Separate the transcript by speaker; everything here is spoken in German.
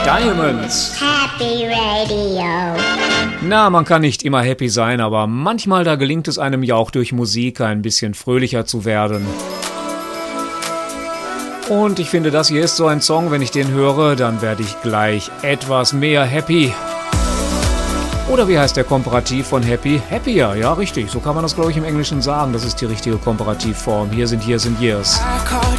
Speaker 1: Diamonds.
Speaker 2: Happy Radio.
Speaker 1: Na, man kann nicht immer happy sein, aber manchmal da gelingt es einem ja auch durch Musik ein bisschen fröhlicher zu werden. Und ich finde, das hier ist so ein Song, wenn ich den höre, dann werde ich gleich etwas mehr happy. Oder wie heißt der Komparativ von happy? Happier, ja richtig, so kann man das glaube ich im Englischen sagen, das ist die richtige Komparativform. Hier sind Years.